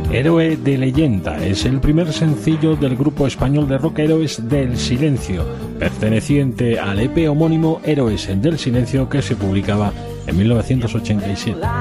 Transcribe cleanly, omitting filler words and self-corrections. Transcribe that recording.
Héroe de leyenda es el primer sencillo del grupo español de rock Héroes del Silencio, perteneciente al EP homónimo Héroes del Silencio, que se publicaba en 1987.